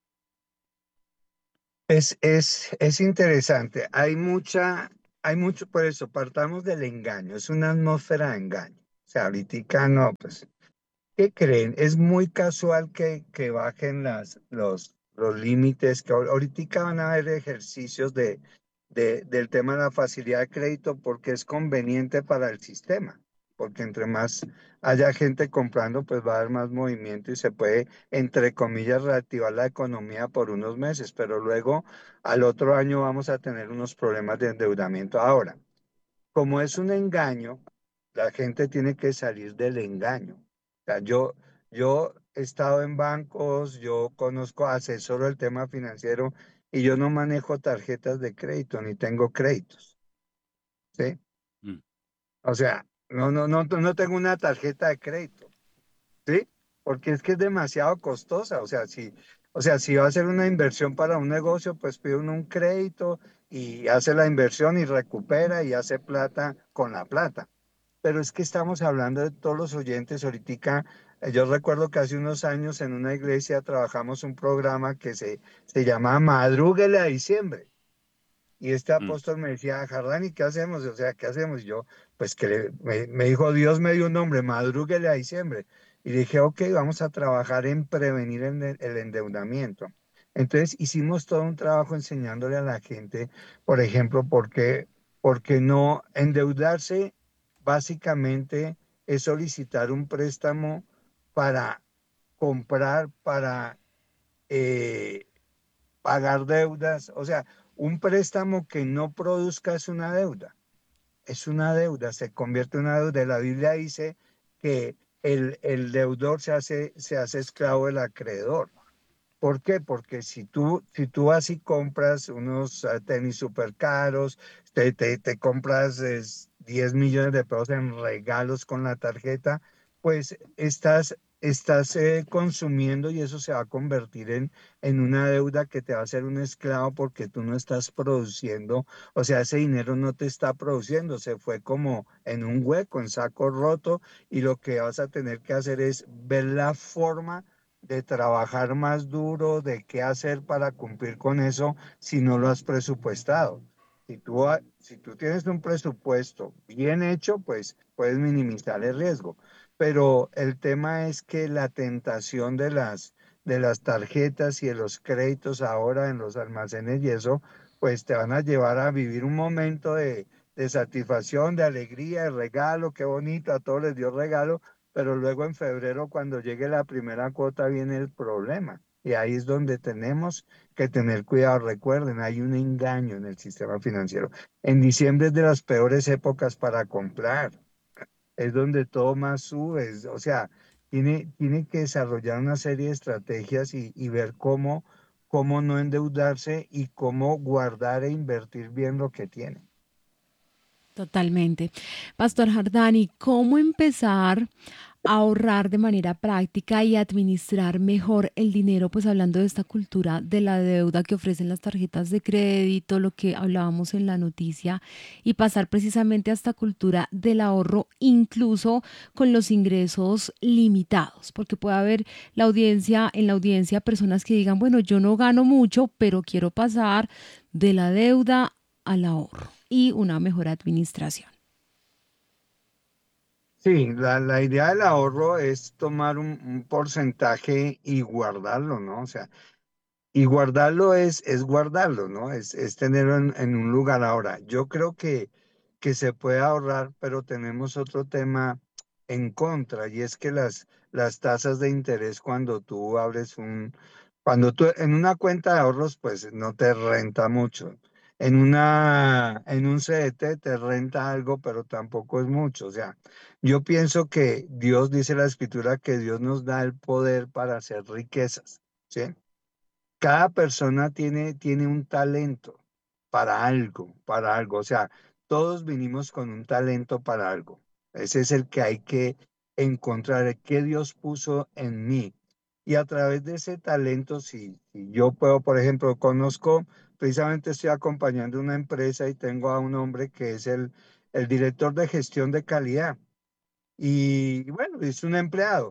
Es interesante. Hay mucho, por eso partamos del engaño. Es una atmósfera de engaño. O sea, ahorita no, pues, ¿qué creen? Es muy casual que bajen los límites, que ahorita van a haber ejercicios del tema de la facilidad de crédito porque es conveniente para el sistema, porque entre más haya gente comprando, pues va a haber más movimiento y se puede, entre comillas, reactivar la economía por unos meses, pero luego al otro año vamos a tener unos problemas de endeudamiento. Ahora, como es un engaño, la gente tiene que salir del engaño. O sea, yo he estado en bancos, yo conozco, asesoro el tema financiero y yo no manejo tarjetas de crédito ni tengo créditos, ¿sí?
Mm.
O sea, no tengo una tarjeta de crédito, ¿sí? Porque es que es demasiado costosa. O sea, si va a hacer una inversión para un negocio, pues pide uno un crédito y hace la inversión y recupera y hace plata con la plata. Pero es que estamos hablando de todos los oyentes ahorita. Yo recuerdo que hace unos años en una iglesia trabajamos un programa que se llama Madrúguele a Diciembre. Y este
Mm.
apóstol me decía, Jardán, ¿y qué hacemos? O sea, ¿qué hacemos? Y yo, pues me dijo, Dios me dio un nombre, madrúguele a diciembre. Y dije, ok, vamos a trabajar en prevenir el endeudamiento. Entonces hicimos todo un trabajo enseñándole a la gente, por ejemplo, porque no endeudarse básicamente es solicitar un préstamo para comprar, para eh, pagar deudas. O sea, un préstamo que no produzca es una deuda, se convierte en una deuda. La Biblia dice que el deudor se hace esclavo del acreedor. ¿Por qué? Porque si tú vas y compras unos tenis súper caros, te compras 10 millones de pesos en regalos con la tarjeta, pues estás consumiendo y eso se va a convertir en una deuda que te va a hacer un esclavo porque tú no estás produciendo, o sea, ese dinero no te está produciendo, se fue como en un hueco, en saco roto, y lo que vas a tener que hacer es ver la forma de trabajar más duro, de qué hacer para cumplir con eso si no lo has presupuestado. Si tú tienes un presupuesto bien hecho, pues puedes minimizar el riesgo. Pero el tema es que la tentación de las tarjetas y de los créditos ahora en los almacenes y eso, pues te van a llevar a vivir un momento de satisfacción, de alegría, de regalo, qué bonito, a todos les dio regalo, pero luego en febrero, cuando llegue la primera cuota, viene el problema. Y ahí es donde tenemos que tener cuidado. Recuerden, hay un engaño en el sistema financiero. En diciembre es de las peores épocas para comprar. Es donde todo más sube. O sea, tiene que desarrollar una serie de estrategias y ver cómo no endeudarse y cómo guardar e invertir bien lo que tiene.
Totalmente. Pastor Jardani, ¿cómo empezar a ahorrar de manera práctica y administrar mejor el dinero? Pues hablando de esta cultura de la deuda que ofrecen las tarjetas de crédito, lo que hablábamos en la noticia, y pasar precisamente a esta cultura del ahorro, incluso con los ingresos limitados, porque puede haber en la audiencia personas que digan, bueno, yo no gano mucho, pero quiero pasar de la deuda al ahorro y una mejor administración.
Sí, la idea del ahorro es tomar un porcentaje y guardarlo, ¿no? O sea, y guardarlo es guardarlo, ¿no? Es tenerlo en un lugar. Ahora, yo creo que se puede ahorrar, pero tenemos otro tema en contra, y es que las tasas de interés cuando tú en una cuenta de ahorros, pues no te renta mucho. en un CDT te renta algo, pero tampoco es mucho. O sea, yo pienso que Dios, dice la Escritura, que Dios nos da el poder para hacer riquezas, ¿sí? Cada persona tiene un talento para algo. O sea, todos vinimos con un talento para algo. Ese es el que hay que encontrar, el que Dios puso en mí. Y a través de ese talento, si yo puedo, por ejemplo, precisamente estoy acompañando una empresa y tengo a un hombre que es el director de gestión de calidad. Y bueno, es un empleado,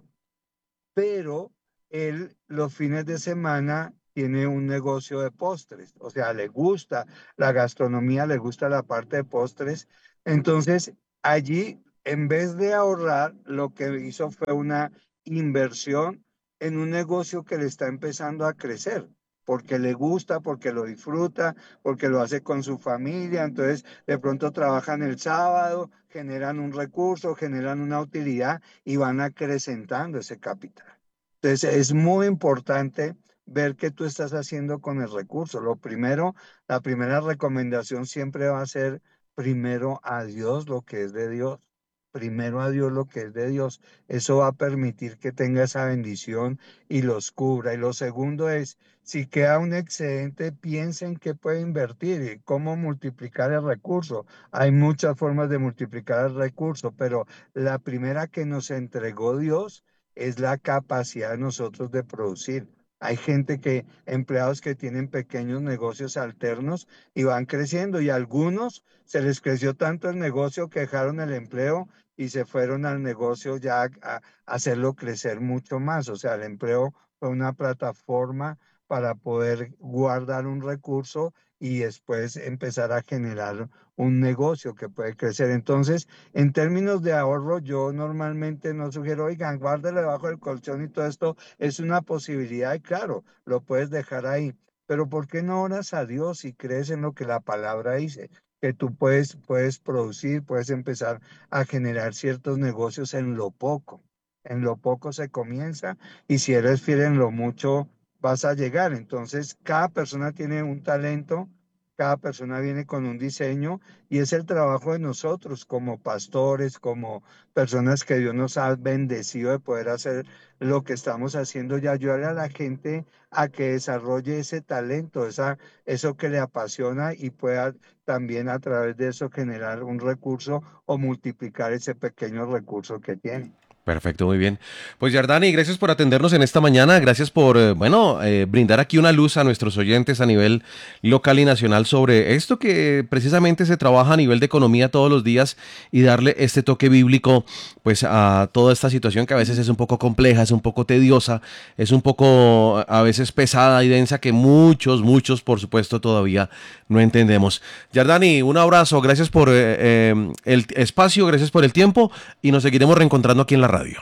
pero él los fines de semana tiene un negocio de postres, o sea, le gusta la gastronomía, le gusta la parte de postres. Entonces, allí, en vez de ahorrar, lo que hizo fue una inversión en un negocio que le está empezando a crecer, porque le gusta, porque lo disfruta, porque lo hace con su familia. Entonces, de pronto trabajan el sábado, generan un recurso, generan una utilidad y van acrecentando ese capital. Entonces, es muy importante ver qué tú estás haciendo con el recurso. Lo primero, la primera recomendación siempre va a ser primero a Dios lo que es de Dios. Primero a Dios lo que es de Dios. Eso va a permitir que tenga esa bendición y los cubra. Y lo segundo es, si queda un excedente, piensen qué puede invertir y cómo multiplicar el recurso. Hay muchas formas de multiplicar el recurso, pero la primera que nos entregó Dios es la capacidad de nosotros de producir. Hay empleados que tienen pequeños negocios alternos y van creciendo, y a algunos se les creció tanto el negocio que dejaron el empleo y se fueron al negocio ya a hacerlo crecer mucho más. O sea, el empleo fue una plataforma para poder guardar un recurso y después empezar a generar un negocio que puede crecer. Entonces, en términos de ahorro, yo normalmente no sugiero, oigan, guárdelo debajo del colchón y todo esto es una posibilidad y claro, lo puedes dejar ahí. Pero ¿por qué no oras a Dios y crees en lo que la palabra dice? Que tú puedes producir, puedes empezar a generar ciertos negocios en lo poco. En lo poco se comienza y si eres fiel en lo mucho, vas a llegar. Entonces, cada persona tiene un talento, cada persona viene con un diseño y es el trabajo de nosotros como pastores, como personas que Dios nos ha bendecido de poder hacer lo que estamos haciendo y ayudar a la gente a que desarrolle ese talento, eso que le apasiona y pueda también a través de eso generar un recurso o multiplicar ese pequeño recurso que tiene.
Perfecto, muy bien. Pues Yardani, gracias por atendernos en esta mañana, gracias por, brindar aquí una luz a nuestros oyentes a nivel local y nacional sobre esto que precisamente se trabaja a nivel de economía todos los días y darle este toque bíblico pues a toda esta situación que a veces es un poco compleja, es un poco tediosa, es un poco a veces pesada y densa que muchos por supuesto todavía no entendemos. Yardani, un abrazo, gracias por el espacio, gracias por el tiempo y nos seguiremos reencontrando aquí en la radio.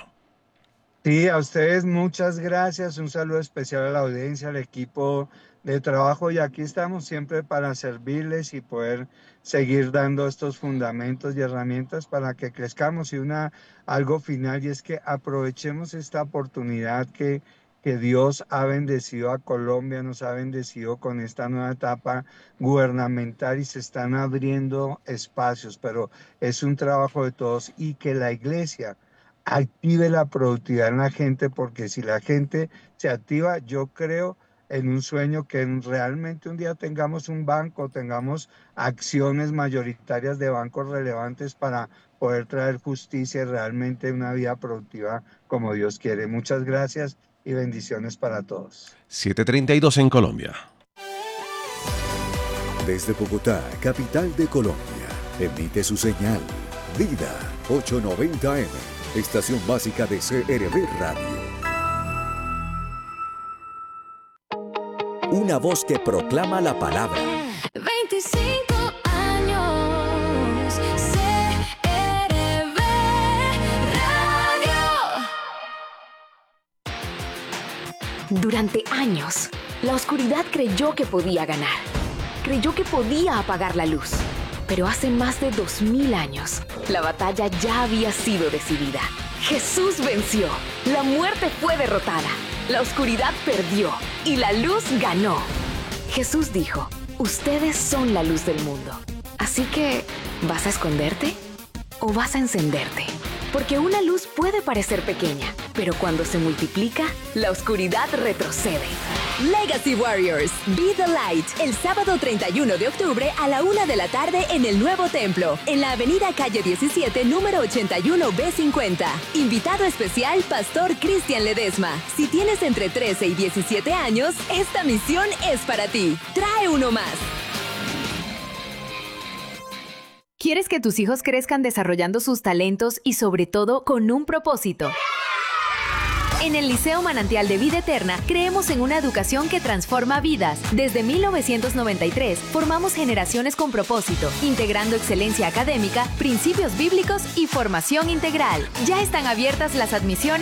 Sí, a ustedes muchas gracias, un saludo especial a la audiencia, al equipo de trabajo y aquí estamos siempre para servirles y poder seguir dando estos fundamentos y herramientas para que crezcamos. Y algo final y es que aprovechemos esta oportunidad que Dios ha bendecido a Colombia, nos ha bendecido con esta nueva etapa gubernamental y se están abriendo espacios, pero es un trabajo de todos y que la iglesia active la productividad en la gente, porque si la gente se activa, yo creo en un sueño que realmente un día tengamos un banco, tengamos acciones mayoritarias de bancos relevantes para poder traer justicia y realmente una vida productiva como Dios quiere. Muchas gracias y bendiciones para todos.
7:32 en Colombia.
Desde Bogotá, capital de Colombia, emite su señal Vida 890M. Estación básica de CRB Radio. Una voz que proclama la palabra.
25 años, CRB Radio.
Durante años, la oscuridad creyó que podía ganar. Creyó que podía apagar la luz. Pero hace más de 2000 años, la batalla ya había sido decidida. Jesús venció, la muerte fue derrotada, la oscuridad perdió y la luz ganó. Jesús dijo, Ustedes son la luz del mundo. Así que, ¿vas a esconderte o vas a encenderte? Porque una luz puede parecer pequeña, pero cuando se multiplica, la oscuridad retrocede.
Legacy Warriors, Be the Light, el sábado 31 de octubre a la 1 de la tarde en el Nuevo Templo, en la avenida Calle 17, número 81B50. Invitado especial, Pastor Cristian Ledesma. Si tienes entre 13 y 17 años, esta misión es para ti. Trae uno más.
¿Quieres que tus hijos crezcan desarrollando sus talentos y sobre todo con un propósito? En el Liceo Manantial de Vida Eterna creemos en una educación que transforma vidas. Desde 1993 formamos generaciones con propósito, integrando excelencia académica, principios bíblicos y formación integral. Ya están abiertas las admisiones